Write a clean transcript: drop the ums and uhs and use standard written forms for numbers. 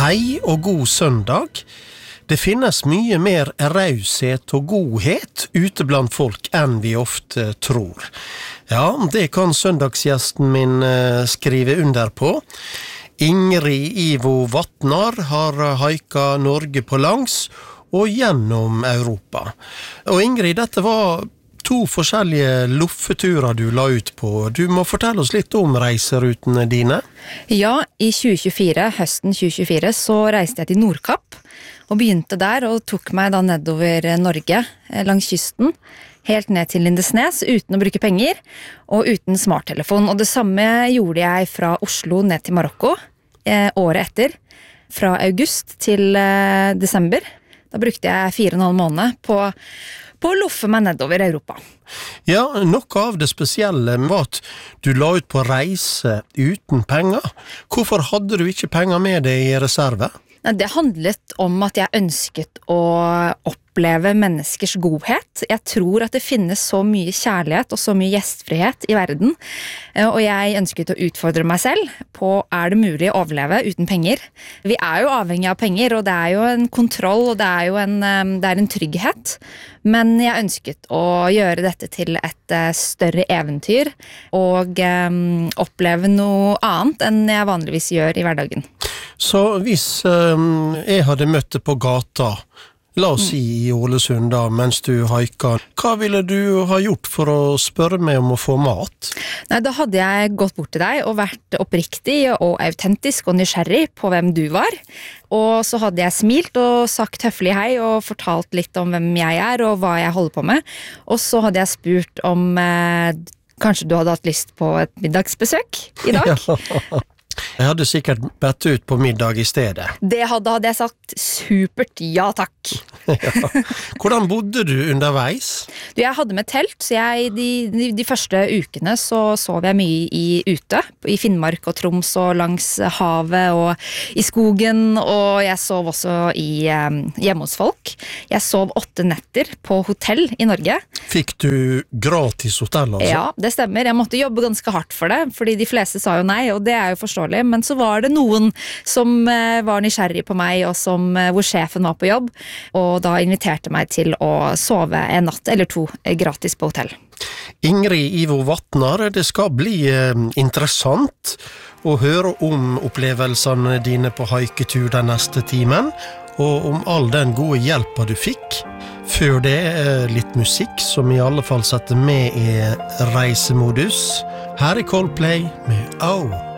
Hei og god søndag. Det finnes mye mer raushet og godhet ute blant folk enn vi ofte tror. Ja, det kan søndagsgjesten min skrive under på. Ingrid Ivo Vatnar har haika Norge på langs og gjennom Europa. Og Ingrid, dette var 2 forskjellige loffeturer du la ut på. Du må fortelle oss litt om reiserutene dine. Ja, i 2024, høsten 2024, så reiste jeg til Nordkapp og begynte der og tok meg da nedover Norge langs kysten, helt ned til Lindesnes uten å bruke penger og uten smarttelefon. Og det samme gjorde jeg fra Oslo ned til Marokko året etter, fra august til desember. Da brukte jeg 4,5 måneder på å loffe meg nedover Europa. Ja, noe av det spesielle var at du la ut på reise uten penger. Hvorfor hadde du ikke penger med deg i reserve? Det handlet om at jeg ønsket å oppleve menneskers godhet. Jeg tror at det finnes så mye kjærlighet og så mye gjestfrihet i verden, og jeg ønsket å utfordre meg selv på er det mulig å overleve uten penger. Vi er jo avhengig av penger, og det er jo en kontroll, og det er jo en trygghet, men jeg ønsket å gjøre dette til et større eventyr og oppleve noe annet enn jeg vanligvis gjør i hverdagen. Så hvis jeg hadde møtt deg på gata, la oss si i Ålesund da, mens du haika, hva ville du ha gjort for å spørre meg om å få mat? Nei, da hadde jeg gått bort til deg og vært oppriktig og autentisk og nysgjerrig på hvem du var. Og så hadde jeg smilt og sagt høflig hei og fortalt litt om hvem jeg er og hva jeg holder på med. Og så hadde jeg spurt om kanskje du hadde hatt lyst på et middagsbesøk i dag? Ja. Jeg hadde sikkert bedt ut på middag i stedet. Det hadde jeg sagt supert, ja takk. Ja. Hvordan bodde du underveis? Jeg hadde med telt, så de første ukene så sov jeg mye ute, i Finnmark og Troms og langs havet og i skogen, og jeg sov også hjemme hos folk. Jeg sov 8 netter på hotell i Norge. Fikk du gratis hotell altså? Ja, det stemmer. Jeg måtte jobbe ganske hardt for det, fordi de fleste sa jo nei, og det er jo forståelig. Men så var det noen som var nysgjerrig på meg, og hvor sjefen var på jobb, og da inviterte meg til å sove en natt eller 2 gratis på hotell. Ingrid Ivo Vatnar, det skal bli interessant å høre om opplevelsene dine på haiketur den neste timen, og om all den gode hjelpa du fikk. Før det litt musikk som i alle fall setter med i reisemodus. Her er Coldplay med «Oh».